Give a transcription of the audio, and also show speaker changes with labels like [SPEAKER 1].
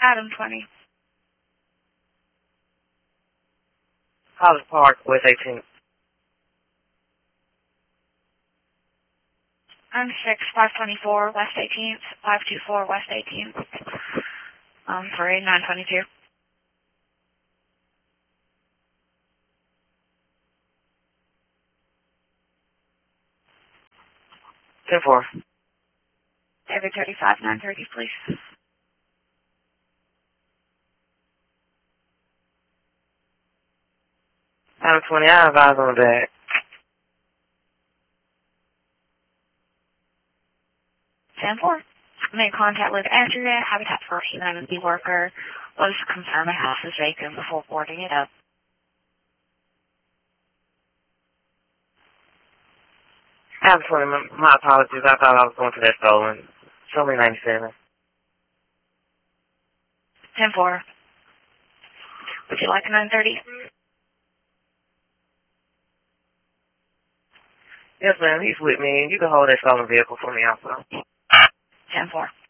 [SPEAKER 1] Adam 20.
[SPEAKER 2] College Park, West 18th.
[SPEAKER 1] I'm 524 West 18th, 524 West 18th. 922.
[SPEAKER 2] Ten four.
[SPEAKER 1] Every 35, 930, please.
[SPEAKER 2] Adam 20, I have eyes on the bag.
[SPEAKER 1] Ten four. Made contact with Andrea, Habitat for Humanity worker. Was confirm a house is vacant before boarding it up.
[SPEAKER 2] Adam 20, my apologies. I thought I was going to that stolen. Show me 97.
[SPEAKER 1] 10-4. Would you like a 930?
[SPEAKER 2] Yes, ma'am. He's with me. You can hold that stolen vehicle for me also.
[SPEAKER 1] 10-4.